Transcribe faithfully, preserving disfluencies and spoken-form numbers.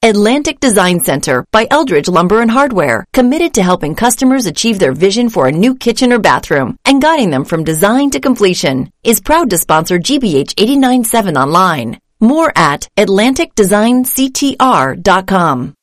Atlantic Design Center by Eldridge Lumber and Hardware, committed to helping customers achieve their vision for a new kitchen or bathroom and guiding them from design to completion, is proud to sponsor G B H eighty-nine point seven online. More at Atlantic Design C T R dot com.